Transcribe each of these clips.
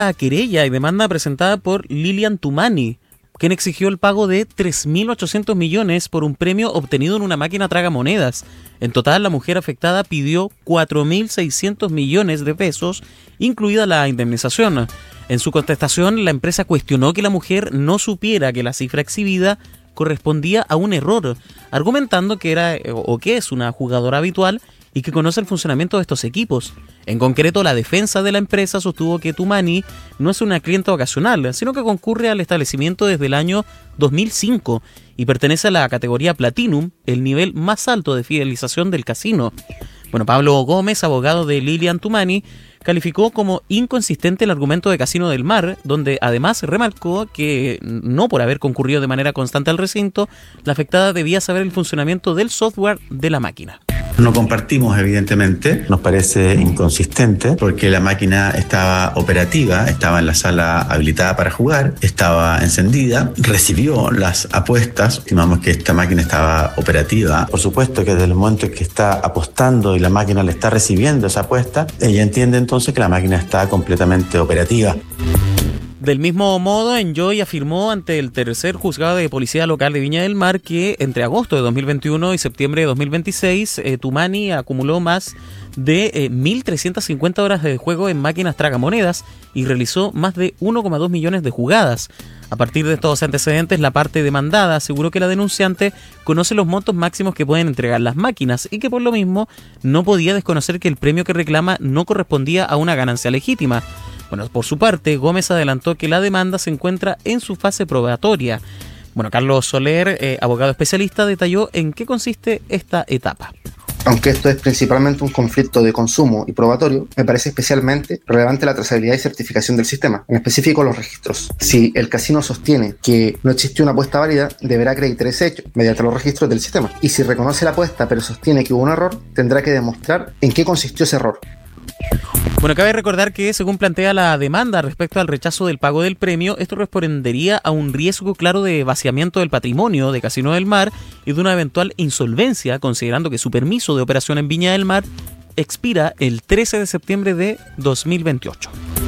a querella y demanda presentada por Lilian Tumani, quien exigió el pago de 3.800 millones por un premio obtenido en una máquina tragamonedas. En total, la mujer afectada pidió 4.600 millones de pesos, incluida la indemnización. En su contestación, la empresa cuestionó que la mujer no supiera que la cifra exhibida correspondía a un error, argumentando que era o que es una jugadora habitual y que conoce el funcionamiento de estos equipos. En concreto, la defensa de la empresa sostuvo que Tumani no es una clienta ocasional, sino que concurre al establecimiento desde el año 2005 y pertenece a la categoría Platinum, el nivel más alto de fidelización del casino. Bueno, Pablo Gómez, abogado de Lilian Tumani, calificó como inconsistente el argumento de Casino del Mar, donde además remarcó que, no por haber concurrido de manera constante al recinto, la afectada debía saber el funcionamiento del software de la máquina. No compartimos, evidentemente, nos parece inconsistente porque la máquina estaba operativa, estaba en la sala habilitada para jugar, estaba encendida, recibió las apuestas, estimamos que esta máquina estaba operativa. Por supuesto que desde el momento en que está apostando y la máquina le está recibiendo esa apuesta, ella entiende entonces que la máquina está completamente operativa. Del mismo modo, Enjoy afirmó ante el tercer juzgado de policía local de Viña del Mar que entre agosto de 2021 y septiembre de 2026, Tumani acumuló más de 1.350 horas de juego en máquinas tragamonedas y realizó más de 1,2 millones de jugadas. A partir de estos antecedentes, la parte demandada aseguró que la denunciante conoce los montos máximos que pueden entregar las máquinas y que por lo mismo no podía desconocer que el premio que reclama no correspondía a una ganancia legítima. Bueno, por su parte, Gómez adelantó que la demanda se encuentra en su fase probatoria. Bueno, Carlos Soler, abogado especialista, detalló en qué consiste esta etapa. Aunque esto es principalmente un conflicto de consumo y probatorio, me parece especialmente relevante la trazabilidad y certificación del sistema, en específico los registros. Si el casino sostiene que no existió una apuesta válida, deberá acreditar ese hecho mediante los registros del sistema. Y si reconoce la apuesta pero sostiene que hubo un error, tendrá que demostrar en qué consistió ese error. Bueno, cabe recordar que, según plantea la demanda respecto al rechazo del pago del premio, esto respondería a un riesgo claro de vaciamiento del patrimonio de Casino del Mar y de una eventual insolvencia, considerando que su permiso de operación en Viña del Mar expira el 13 de septiembre de 2028.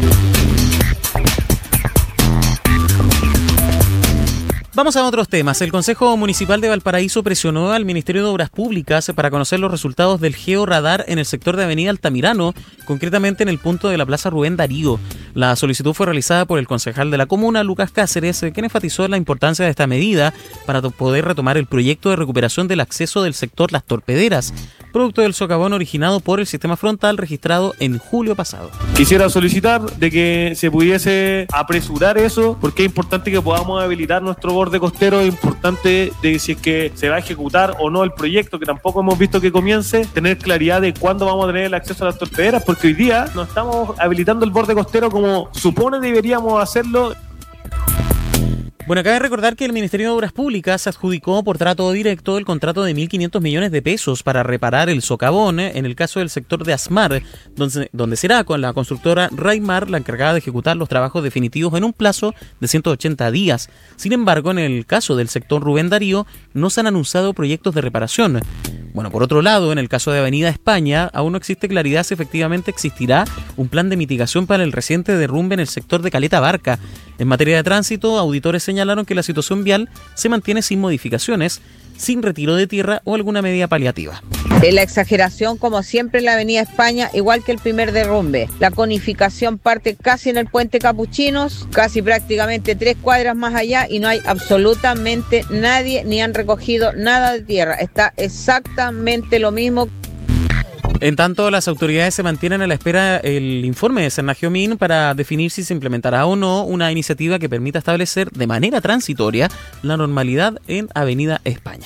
Vamos a otros temas. El Consejo Municipal de Valparaíso presionó al Ministerio de Obras Públicas para conocer los resultados del georradar en el sector de Avenida Altamirano, concretamente en el punto de la Plaza Rubén Darío. La solicitud fue realizada por el concejal de la comuna, Lucas Cáceres, quien enfatizó la importancia de esta medida para poder retomar el proyecto de recuperación del acceso del sector Las Torpederas, producto del socavón originado por el sistema frontal registrado en julio pasado. Quisiera solicitar de que se pudiese apresurar eso, porque es importante que podamos habilitar nuestro borde costero, es importante de si es que se va a ejecutar o no el proyecto, que tampoco hemos visto que comience, tener claridad de cuándo vamos a tener el acceso a las torpederas, porque hoy día no estamos habilitando el borde costero como supone deberíamos hacerlo. Bueno, cabe recordar que el Ministerio de Obras Públicas adjudicó por trato directo el contrato de 1.500 millones de pesos para reparar el socavón en el caso del sector de Asmar, donde será con la constructora Raimar la encargada de ejecutar los trabajos definitivos en un plazo de 180 días. Sin embargo, en el caso del sector Rubén Darío no se han anunciado proyectos de reparación. Bueno, por otro lado, en el caso de Avenida España, aún no existe claridad si efectivamente existirá un plan de mitigación para el reciente derrumbe en el sector de Caleta Barca. En materia de tránsito, auditores señalaron que la situación vial se mantiene sin modificaciones, sin retiro de tierra o alguna medida paliativa. La exageración, como siempre, en la Avenida España, igual que el primer derrumbe. La conificación parte casi en el puente Capuchinos, casi prácticamente 3 cuadras más allá, y no hay absolutamente nadie, ni han recogido nada de tierra. Está exactamente lo mismo. En tanto, las autoridades se mantienen a la espera el informe de Cernagiomín para definir si se implementará o no una iniciativa que permita establecer de manera transitoria la normalidad en Avenida España.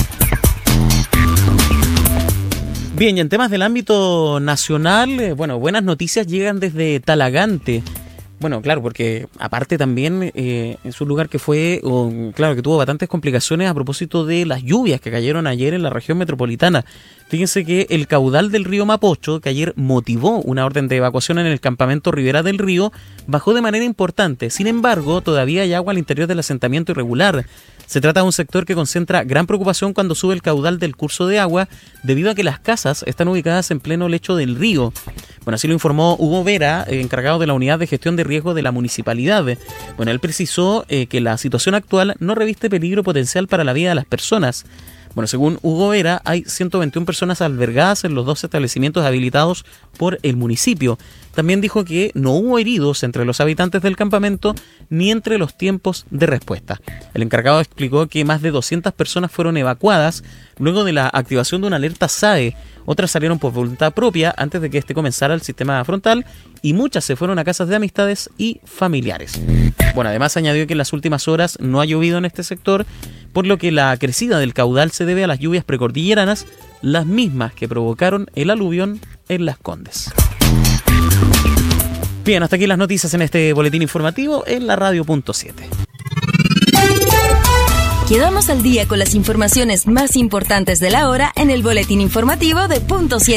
Bien, y en temas del ámbito nacional, buenas noticias llegan desde Talagante. Bueno, claro, porque aparte también es un lugar que que tuvo bastantes complicaciones a propósito de las lluvias que cayeron ayer en la región metropolitana. Fíjense que el caudal del río Mapocho, que ayer motivó una orden de evacuación en el campamento Ribera del Río, bajó de manera importante. Sin embargo, todavía hay agua al interior del asentamiento irregular. Se trata de un sector que concentra gran preocupación cuando sube el caudal del curso de agua, debido a que las casas están ubicadas en pleno lecho del río. Bueno, así lo informó Hugo Vera, encargado de la Unidad de Gestión de Riesgos riesgo de la municipalidad. Bueno, él precisó que la situación actual no reviste peligro potencial para la vida de las personas. Bueno, según Hugo Vera, hay 121 personas albergadas en los 2 establecimientos habilitados por el municipio. También dijo que no hubo heridos entre los habitantes del campamento ni entre los tiempos de respuesta. El encargado explicó que más de 200 personas fueron evacuadas luego de la activación de una alerta SAE. Otras salieron por voluntad propia antes de que este comenzara el sistema frontal y muchas se fueron a casas de amistades y familiares. Bueno, además añadió que en las últimas horas no ha llovido en este sector, por lo que la crecida del caudal se debe a las lluvias precordilleranas, las mismas que provocaron el aluvión en Las Condes. Bien, hasta aquí las noticias en este boletín informativo en la Radio.7. Quedamos al día con las informaciones más importantes de la hora en el boletín informativo de .7.